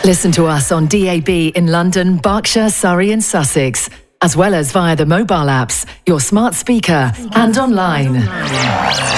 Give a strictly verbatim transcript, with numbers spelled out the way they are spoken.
Listen to us on D A B in London, Berkshire, Surrey and Sussex, as well as via the mobile apps, your smart speaker and online.